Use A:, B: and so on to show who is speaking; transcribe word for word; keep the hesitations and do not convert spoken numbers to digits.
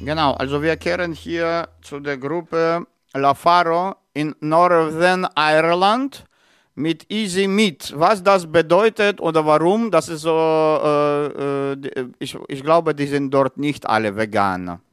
A: Genau, also wir kehren hier zu der Gruppe La Faro in Northern Ireland mit Easy Meat. Was das bedeutet oder warum, das ist so, äh, äh, ich, ich glaube, die sind dort nicht alle Veganer.